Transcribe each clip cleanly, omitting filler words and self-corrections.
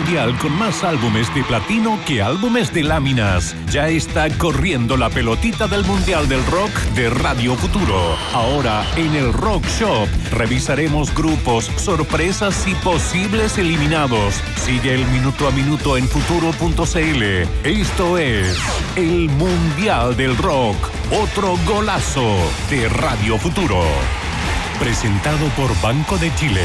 mundial con más álbumes de platino que álbumes de láminas. Ya está corriendo la pelotita del Mundial del Rock de Radio Futuro. Ahora en el Rock Shop revisaremos grupos, sorpresas y posibles eliminados. Sigue el minuto a minuto en futuro.cl. Esto es el Mundial del Rock. Otro golazo de Radio Futuro. Presentado por Banco de Chile.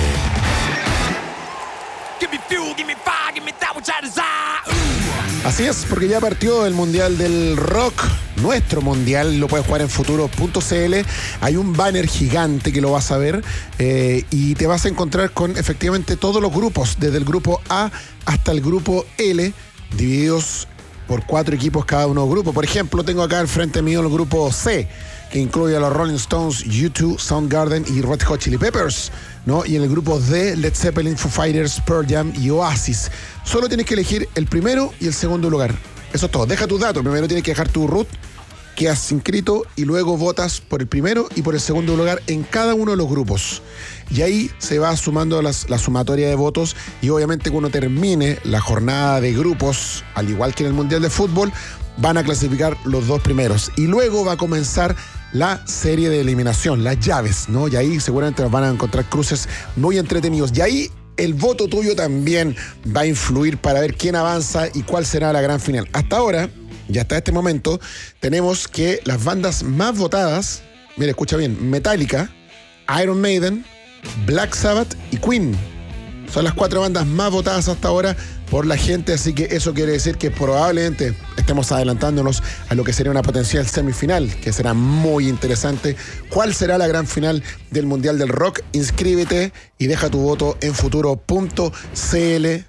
Así es, porque ya partió el Mundial del Rock. Nuestro Mundial lo puedes jugar en futuro.cl. Hay un banner gigante que lo vas a ver y te vas a encontrar con efectivamente todos los grupos, desde el grupo A hasta el grupo L, divididos por 4 equipos cada uno grupo. Por ejemplo, tengo acá al frente mío el grupo C, que incluye a los Rolling Stones, U2, Soundgarden y Red Hot Chili Peppers, ¿no? Y en el grupo D, Led Zeppelin, Foo Fighters, Pearl Jam y Oasis. Solo tienes que elegir el primero y el segundo lugar. Eso es todo. Deja tus datos. Primero tienes que dejar tu root que has inscrito y luego votas por el primero y por el segundo lugar en cada uno de los grupos. Y ahí se va sumando la sumatoria de votos y obviamente cuando termine la jornada de grupos, al igual que en el Mundial de Fútbol, van a clasificar los 2 primeros. Y luego va a comenzar la serie de eliminación, las llaves, ¿no? Y ahí seguramente van a encontrar cruces muy entretenidos. Y ahí el voto tuyo también va a influir para ver quién avanza y cuál será la gran final. Hasta ahora, y hasta este momento, tenemos que las bandas más votadas, mira, escucha bien, Metallica, Iron Maiden, Black Sabbath y Queen. Son las 4 bandas más votadas hasta ahora por la gente, así que eso quiere decir que probablemente estemos adelantándonos a lo que sería una potencial semifinal, que será muy interesante. ¿Cuál será la gran final del Mundial del Rock? Inscríbete y deja tu voto en futuro.cl.